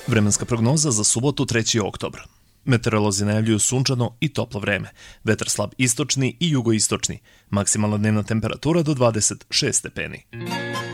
Vremenska prognoza za subotu 3. oktobar. Meteorolozi najavljuju sunčano i toplo vreme. Vetar slab istočni i jugoistočni. Maksimalna dnevna temperatura do 26 stepeni.